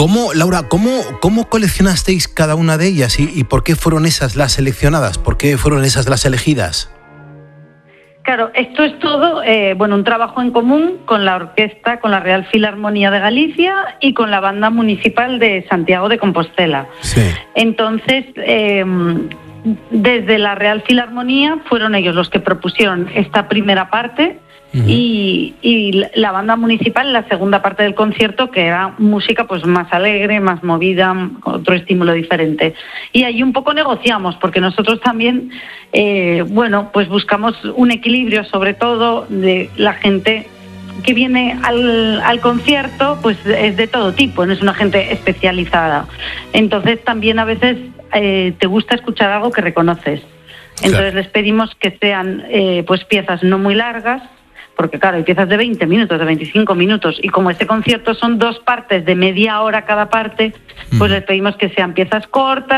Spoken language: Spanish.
Laura, cómo coleccionasteis cada una de ellas y por qué fueron esas las seleccionadas? ¿Por qué fueron esas las elegidas? Claro, esto es todo un trabajo en común con la orquesta, con la Real Filarmonía de Galicia y con la Banda Municipal de Santiago de Compostela. Sí. Entonces, desde la Real Filarmonía fueron ellos los que propusieron esta primera parte. Uh-huh. Y la banda municipal la segunda parte del concierto, que era música pues más alegre, más movida, otro estímulo diferente. Y ahí un poco negociamos, porque nosotros también pues buscamos un equilibrio, sobre todo de la gente que viene al concierto, pues es de todo tipo, no es una gente especializada. Entonces también a veces te gusta escuchar algo que reconoces. Entonces claro, les pedimos que sean pues piezas no muy largas, porque claro, hay piezas de 20 minutos, de 25 minutos, y como este concierto son 2 partes de media hora cada parte, pues les pedimos que sean piezas cortas,